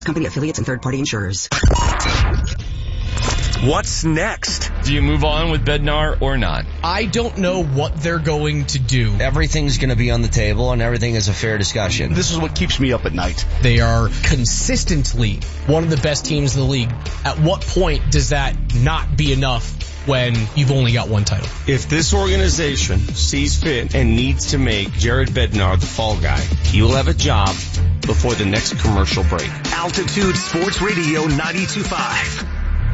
Company affiliates and third-party insurers. What's next? Do you move on with Bednar or not? I don't know what they're going to do. Everything's going to be on the table and everything is a fair discussion. This is what keeps me up at night. They are consistently one of the best teams in the league. At what point does that not be enough when you've only got one title? If this organization sees fit and needs to make Jared Bednar the fall guy, he will have a job before the next commercial break. Altitude Sports Radio 92.5.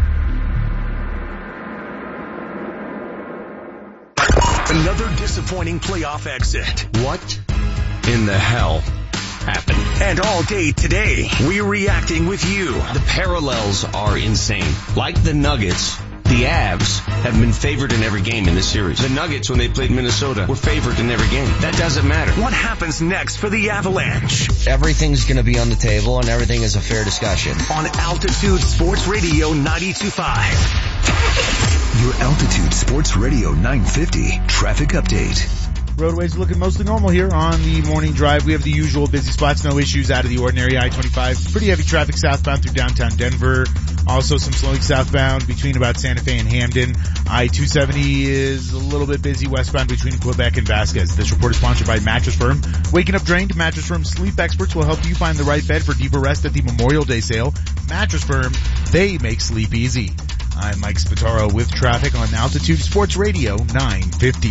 Another disappointing playoff exit. What in the hell happened? And all day today, we're reacting with you. The parallels are insane. Like the Nuggets, the Avs have been favored in every game in this series. The Nuggets, when they played Minnesota, were favored in every game. That doesn't matter. What happens next for the Avalanche? Everything's going to be on the table and everything is a fair discussion. On Altitude Sports Radio 92.5. Your Altitude Sports Radio 950 traffic update. Roadways looking mostly normal here on the morning drive. We have the usual busy spots, no issues out of the ordinary. I-25, pretty heavy traffic southbound through downtown Denver. Also some slowing southbound between about Santa Fe and Hamden. I-270 is a little bit busy westbound between Quebec and Vasquez. This report is sponsored by Mattress Firm. Waking up drained, Mattress Firm sleep experts will help you find the right bed for deeper rest at the Memorial Day sale. Mattress Firm, they make sleep easy. I'm Mike Spataro with traffic on Altitude Sports Radio 950.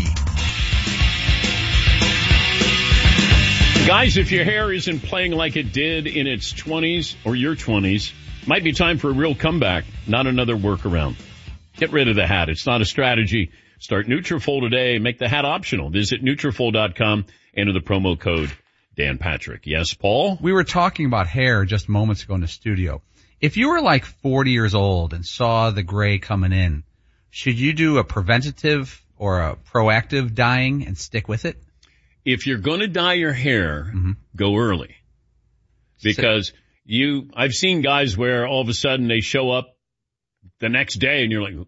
Guys, if your hair isn't playing like it did in its 20s or your 20s, might be time for a real comeback, not another workaround. Get rid of the hat. It's not a strategy. Start Nutrafol today. Make the hat optional. Visit Nutrafol.com. Enter the promo code Dan Patrick. Yes, Paul? We were talking about hair just moments ago in the studio. If you were like 40 years old and saw the gray coming in, should you do a preventative or a proactive dyeing and stick with it? If you're going to dye your hair, go early. Because I've seen guys where all of a sudden they show up the next day and you're like,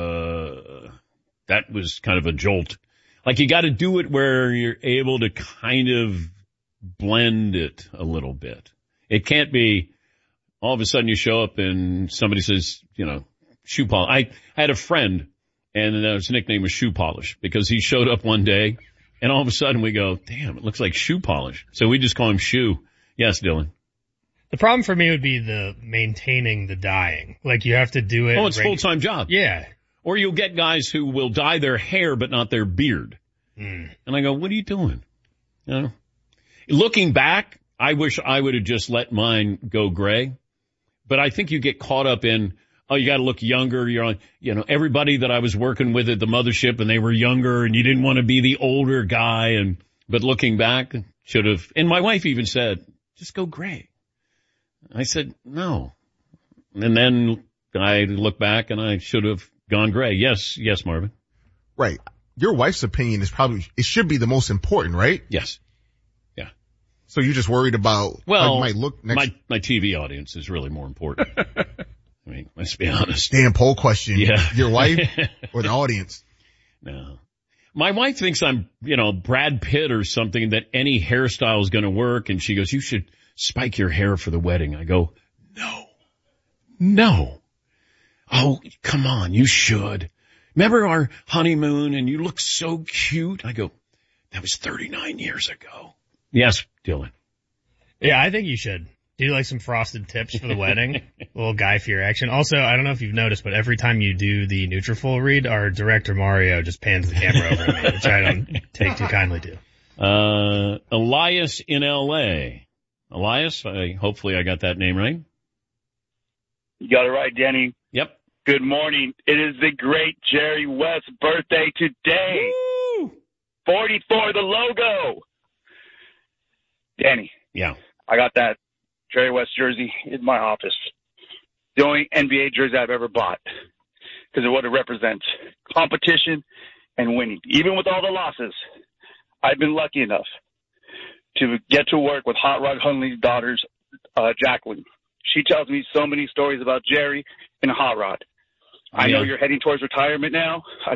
that was kind of a jolt. Like you got to do it where you're able to kind of blend it a little bit. It can't be all of a sudden you show up and somebody says, shoe polish. I had a friend and his nickname was Shoe Polish because he showed up one day and all of a sudden we go, damn, it looks like shoe polish. So we just call him Shoe. Yes, Dylan. The problem for me would be the maintaining the dyeing. Like you have to do it. Oh, it's a full-time job. Yeah. Or you'll get guys who will dye their hair but not their beard. And I go, what are you doing? Looking back, I wish I would have just let mine go gray. But I think you get caught up in, you got to look younger. You're on, everybody that I was working with at the mothership and they were younger and you didn't want to be the older guy. But looking back, should have, and my wife even said, just go gray. I said, no. And then I look back and I should have gone gray. Yes, Marvin. Right. Your wife's opinion is it should be the most important, right? Yes. Yeah. So you're just worried about how you might look next. My TV audience is really more important. I mean, let's be honest. Damn poll question. Yeah. Your wife or the audience? No. My wife thinks I'm, Brad Pitt or something, that any hairstyle is going to work. And she goes, you should spike your hair for the wedding. I go, no. Oh, come on, you should. Remember our honeymoon and you look so cute? I go, that was 39 years ago. Yes, Dylan. Yeah, I think you should. Do like some frosted tips for the wedding. A little Guy Fieri action. Also, I don't know if you've noticed, but every time you do the Nutrafol read, our director Mario just pans the camera over at me, which I don't take too kindly to. Elias in L.A. Elias, hopefully I got that name right. You got it right, Danny. Yep. Good morning. It is the great Jerry West's birthday today. Woo! 44, the logo. Danny. Yeah. I got that Jerry West jersey in my office. The only NBA jersey I've ever bought because of what it represents. Competition and winning. Even with all the losses, I've been lucky enough to get to work with Hot Rod Hundley's daughters, Jacqueline. She tells me so many stories about Jerry and Hot Rod. I know you're heading towards retirement now. A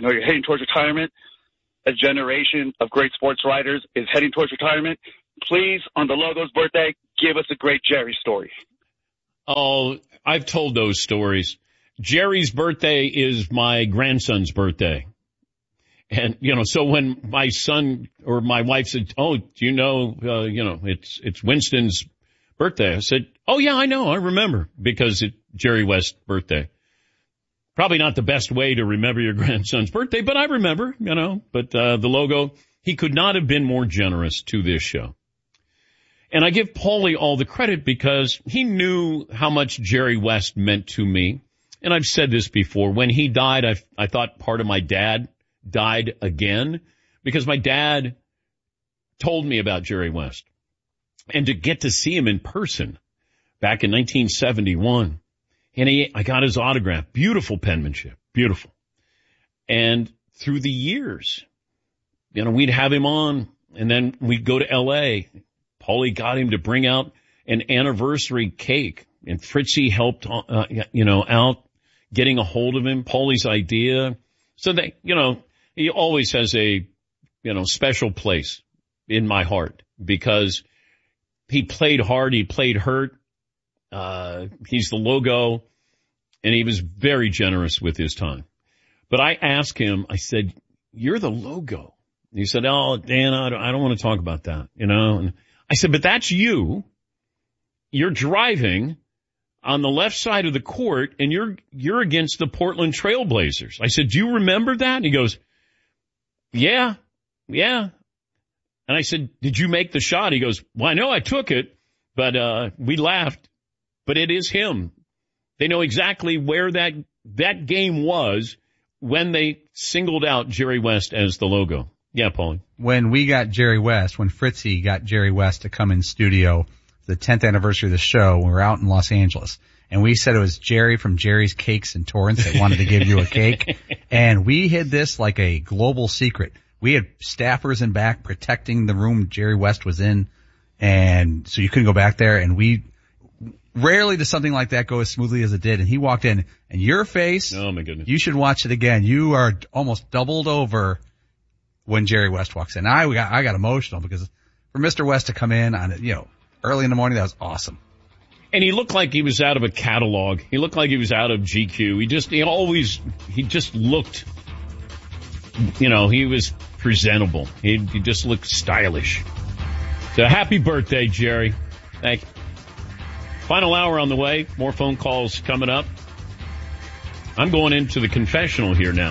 generation of great sports writers is heading towards retirement. Please, on the logo's birthday, give us a great Jerry story. Oh, I've told those stories. Jerry's birthday is my grandson's birthday. And, so when my son or my wife said, oh, do you know, it's Winston's birthday. I said, oh yeah, I know. I remember because it's Jerry West's birthday. Probably not the best way to remember your grandson's birthday, but I remember, but the logo, he could not have been more generous to this show. And I give Paulie all the credit because he knew how much Jerry West meant to me. And I've said this before. When he died, I thought part of my dad died again because my dad told me about Jerry West. And to get to see him in person back in 1971. And I got his autograph. Beautiful penmanship. Beautiful. And through the years, we'd have him on and then we'd go to L.A. Paulie got him to bring out an anniversary cake and Fritzy helped, out getting a hold of him. Paulie's idea. So he always has a, special place in my heart because he played hard. He played hurt. He's the logo and he was very generous with his time. But I asked him, I said, you're the logo. And he said, oh, Dan, I don't want to talk about that, and I said, but that's you. You're driving on the left side of the court and you're against the Portland Trail Blazers. I said, do you remember that? And he goes, yeah. And I said, did you make the shot? He goes, well, I know I took it, but we laughed. But it is him. They know exactly where that game was when they singled out Jerry West as the logo. Yeah, Paulie. When we got Jerry West, when Fritzy got Jerry West to come in studio, the 10th anniversary of the show, we were out in Los Angeles. And we said it was Jerry from Jerry's Cakes and Torrance that wanted to give you a cake. And we hid this like a global secret. We had staffers in back protecting the room Jerry West was in. And so you couldn't go back there. And rarely does something like that go as smoothly as it did. And he walked in and your face. Oh my goodness. You should watch it again. You are almost doubled over when Jerry West walks in. I got emotional because for Mr. West to come in on early in the morning, that was awesome. And he looked like he was out of a catalog. He looked like he was out of GQ. He just looked, he was presentable. He just looked stylish. So happy birthday, Jerry. Thank you. Final hour on the way. More phone calls coming up. I'm going into the confessional here now.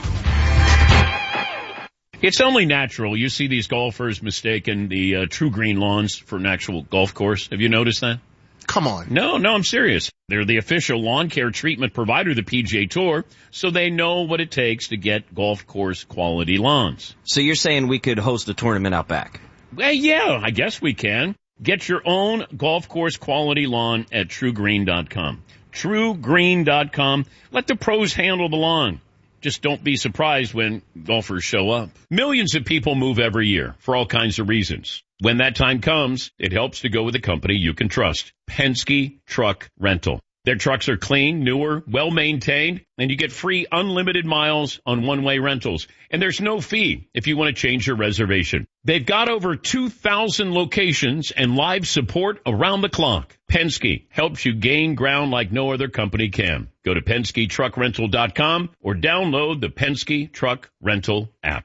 It's only natural. You see these golfers mistaking the True Green lawns for an actual golf course. Have you noticed that? Come on. No, I'm serious. They're the official lawn care treatment provider of the PGA Tour, so they know what it takes to get golf course quality lawns. So you're saying we could host a tournament out back? Well, yeah, I guess we can. Get your own golf course quality lawn at TrueGreen.com. TrueGreen.com. Let the pros handle the lawn. Just don't be surprised when golfers show up. Millions of people move every year for all kinds of reasons. When that time comes, it helps to go with a company you can trust. Penske Truck Rental. Their trucks are clean, newer, well-maintained, and you get free unlimited miles on one-way rentals. And there's no fee if you want to change your reservation. They've got over 2,000 locations and live support around the clock. Penske helps you gain ground like no other company can. Go to PenskeTruckRental.com or download the Penske Truck Rental app.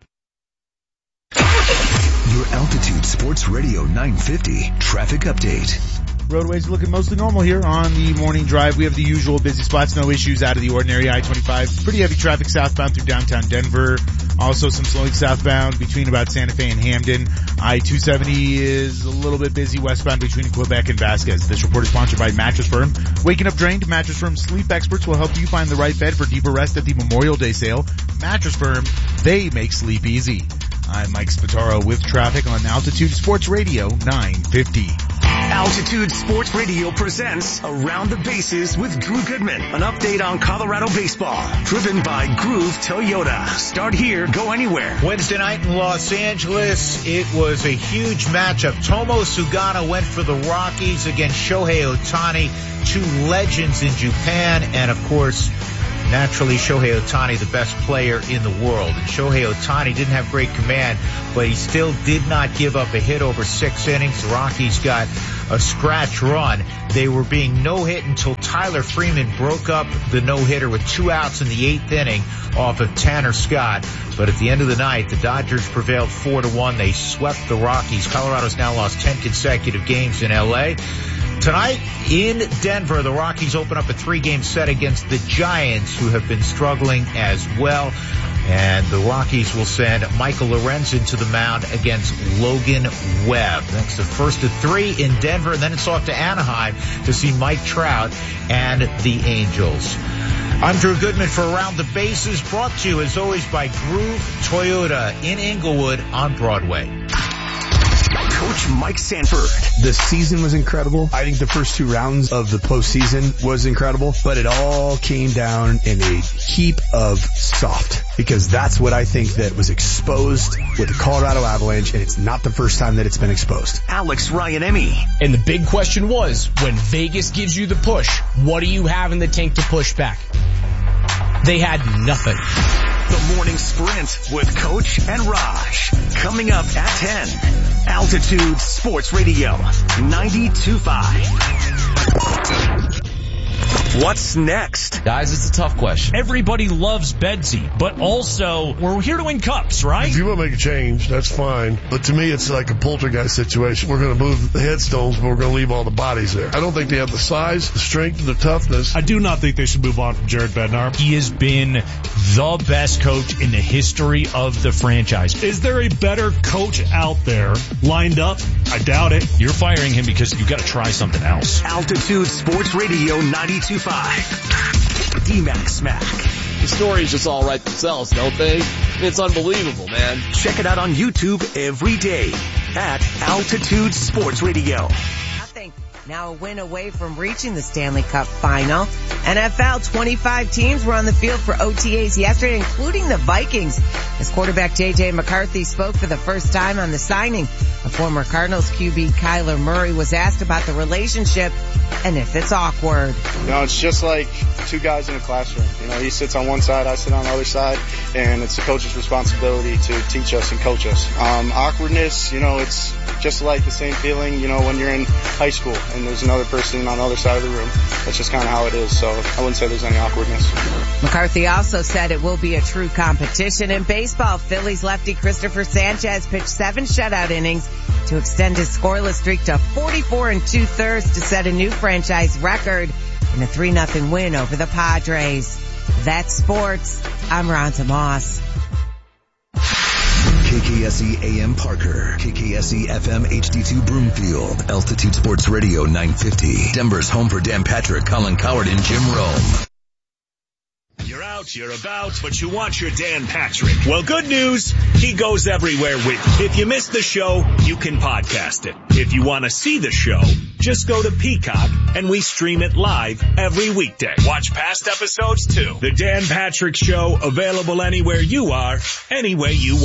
Your Altitude Sports Radio 950 traffic update. Roadways looking mostly normal here on the morning drive. We have the usual busy spots, no issues out of the ordinary. I-25, pretty heavy traffic southbound through downtown Denver. Also some slowing southbound between about Santa Fe and Hamden. I-270 is a little bit busy westbound between Quebec and Vasquez. This report is sponsored by Mattress Firm. Waking up drained, Mattress Firm sleep experts will help you find the right bed for deeper rest at the Memorial Day sale. Mattress Firm, they make sleep easy. I'm Mike Spataro with traffic on Altitude Sports Radio 950. Altitude Sports Radio presents Around the Bases with Drew Goodman. An update on Colorado baseball. Driven by Groove Toyota. Start here, go anywhere. Wednesday night in Los Angeles, it was a huge matchup. Tomo Sugano went for the Rockies against Shohei Ohtani, two legends in Japan, and of course, naturally, Shohei Ohtani, the best player in the world. And Shohei Ohtani didn't have great command, but he still did not give up a hit over 6 innings. The Rockies got a scratch run. They were being no-hit until Tyler Freeman broke up the no-hitter with 2 outs in the 8th inning off of Tanner Scott. But at the end of the night, the Dodgers prevailed 4-1. They swept the Rockies. Colorado's now lost 10 consecutive games in L.A. Tonight in Denver, the Rockies open up a 3-game set against the Giants, who have been struggling as well. And the Rockies will send Michael Lorenzen to the mound against Logan Webb. That's the first of 3 in Denver, and then it's off to Anaheim to see Mike Trout and the Angels. I'm Drew Goodman for Around the Bases, brought to you as always by Groove Toyota in Inglewood on Broadway. Coach Mike Sanford. The season was incredible. I think the first 2 rounds of the postseason was incredible, but it all came down in a heap of soft, because that's what I think that was exposed with the Colorado Avalanche, and it's not the first time that it's been exposed. Alex Ryan-Emmy. And the big question was, when Vegas gives you the push, what do you have in the tank to push back? They had nothing. The Morning Sprint with Coach and Raj. Coming up at 10. Altitude Sports Radio 92.5. What's next? Guys, it's a tough question. Everybody loves Bedsy, but also we're here to win cups, right? If you want to make a change, that's fine. But to me, it's like a poltergeist situation. We're going to move the headstones, but we're going to leave all the bodies there. I don't think they have the size, the strength, the toughness. I do not think they should move on from Jared Bednar. He has been the best coach in the history of the franchise. Is there a better coach out there lined up? I doubt it. You're firing him because you got to try something else. Altitude Sports Radio 92.5. D-Mac Smack. The stories just all write themselves, don't they? It's unbelievable, man. Check it out on YouTube every day at Altitude Sports Radio. Now a win away from reaching the Stanley Cup final. NFL 25 teams were on the field for OTAs yesterday, including the Vikings. As quarterback J.J. McCarthy spoke for the first time on the signing of former Cardinals QB Kyler Murray, was asked about the relationship and if it's awkward. It's just like 2 guys in a classroom. He sits on one side, I sit on the other side, and it's the coach's responsibility to teach us and coach us. Awkwardness, it's just like the same feeling, when you're in high school and there's another person on the other side of the room. That's just kind of how it is, so I wouldn't say there's any awkwardness. McCarthy also said it will be a true competition. In baseball, Phillies lefty Christopher Sanchez pitched 7 shutout innings to extend his scoreless streak to 44 2/3 to set a new franchise record in a 3-0 win over the Padres. That's sports. I'm Ronta Moss. KKSE AM Parker, KKSE FM HD2 Broomfield, Altitude Sports Radio 950, Denver's home for Dan Patrick, Colin Coward, and Jim Rome. You're out, you're about, but you want your Dan Patrick. Well, good news, he goes everywhere with you. If you missed the show, you can podcast it. If you want to see the show, just go to Peacock and we stream it live every weekday. Watch past episodes too. The Dan Patrick Show, available anywhere you are, any way you want.